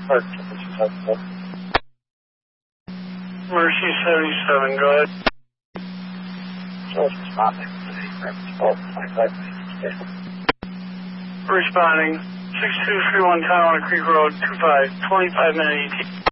Mercy 77, go ahead. Responding. 6231 Tonawanda Creek Road, 25 minute ET.